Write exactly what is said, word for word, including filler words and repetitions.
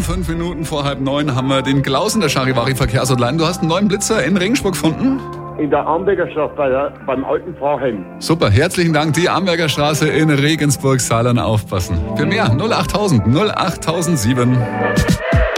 Fünf Minuten vor halb neun haben wir den Klaus in der Charivari-Verkehrshotline. Du hast einen neuen Blitzer in Regensburg gefunden? In der Amberger Straße bei der, beim alten Pfarrheim. Super, herzlichen Dank. Die Amberger Straße in Regensburg, Saarland, aufpassen. Für mehr null achttausend null achttausendsieben.